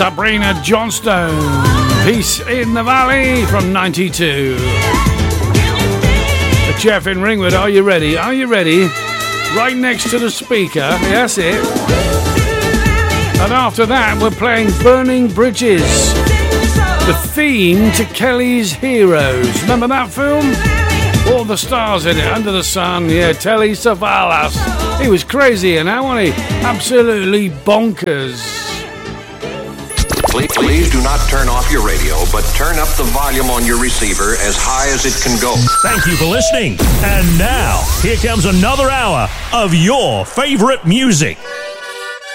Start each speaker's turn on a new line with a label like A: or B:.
A: Sabrina Johnstone, Peace in the Valley from 92. Jeff in Ringwood, are you ready? Are you ready? Right next to the speaker, that's it. And after that, we're playing Burning Bridges, the theme to Kelly's Heroes. Remember that film? All the stars in it, Under the Sun, yeah, Telly Savalas. He was crazy, and how wasn't he? Absolutely bonkers.
B: Please do not turn off your radio, but turn up the volume on your receiver as high as it can go.
C: Thank you for listening. And now, here comes another hour of your favorite music.